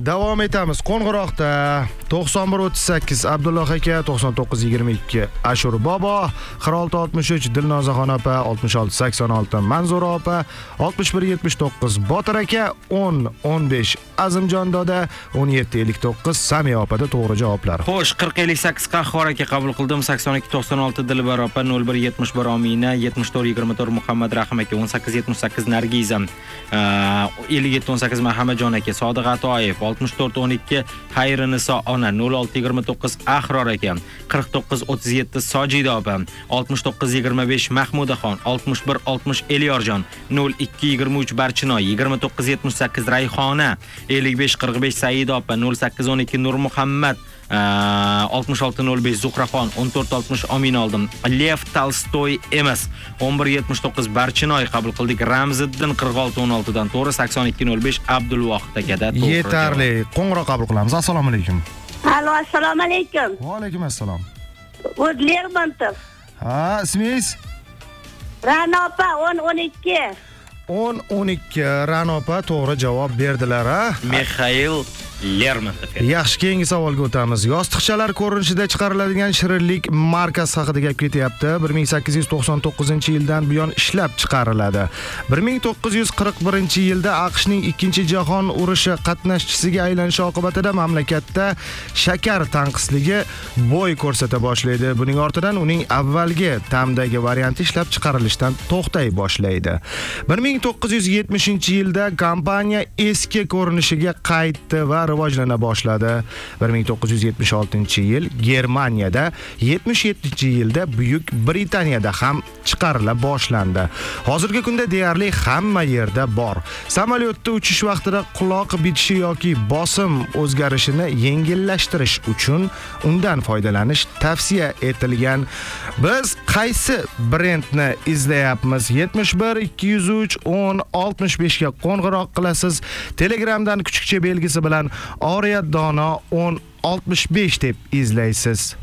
davom etamiz. Qo'ng'iroqda 9138 Abdulloh aka, 9922 Ashur bobo, 0663 Dilnozaxon opa, 6686 Manzura opa, 6179 Botir aka, 1015 Azimjon doda, 1759 Samiya opada to'g'ri javoblar. Xo'sh, 4058 Qahhor aka qabul qildim. 8296 Dilbar opa, 0171 Omina, 7424 Muhammad Rahim aka, 1878 Nargiza, 5718 Muhammadjon aka, Sodiq Atoyev, 6412 Xayriniso ona, 0629 Ahror aka, 4937 Sojida opa, 6925 Mahmudaxon, 6160 Elyorjon, 0223 Barchinoy, 2978 Rayhona, 5545 Said opa, 0812 Nurmuhammad, 6605 Zuhraxon, 1460 Omin oldim. Lev Tolstoy emas, 1179 Barchinoy qabul qildik. Ramziddin 4616 dan to'g'ri, 8205 Abdulvohid akada to'g'ri. Yetarli. Qo'ng'iroq qabul qilamiz. Assalomu alaykum. Alo, assalomu alaykum. Va alaykum assalom. O'z Lermontov. Ha, ismingiz? Ra'no opa 1012. 1012 Ra'no opa to'g'ri javob berdilar, ha? Mikhail Lermontov. Yaxshi, keyingi savolga o'tamiz. Yostiqchalar ko'rinishida chiqariladigan shirinlik markasi haqida gap ketyapti. 1899-yildan buyon ishlab chiqariladi. 1941-yilda AQShning 2-jahon urushi qatnashchisiga aylanishi oqibatida mamlakatda shakar tanqisligi bo'y ko'rsata boshlaydi. Buning ortidan uning avvalgi ta'mdagi varianti ishlab chiqarilishdan to'xtay boshlaydi. 1970-yilda kompaniya eski ko'rinishiga qaytdi va rivojlana boshladi. 1976-yil Germaniyada, 77-yilda Buyuk Britaniyada ham chiqarila boshlandi. Hozirgi kunda deyarli hamma yerda bor. Samolyotda uchish vaqtida quloq bitishi yoki bosim o'zgarishini yengillashtirish uchun undan foydalanish tavsiya etilgan. Biz qaysi brendni izlayapmiz? 71 203 10 65 ga qo'ng'iroq qilasiz. Telegramdan kuchukcha belgisi bilan Oriya Dono 1065 deb izlaysiz.